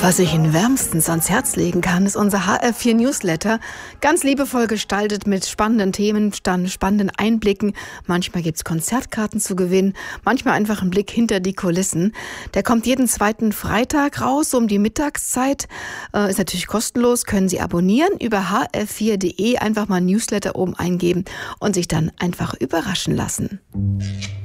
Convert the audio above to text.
Was ich Ihnen wärmstens ans Herz legen kann, ist unser HR4 Newsletter. Ganz liebevoll gestaltet mit spannenden Themen, spannenden Einblicken. Manchmal gibt's Konzertkarten zu gewinnen, manchmal einfach einen Blick hinter die Kulissen. Der kommt jeden zweiten Freitag raus, um die Mittagszeit. Ist natürlich kostenlos, können Sie abonnieren. Über hr4.de einfach mal Newsletter oben eingeben und sich dann einfach überraschen lassen.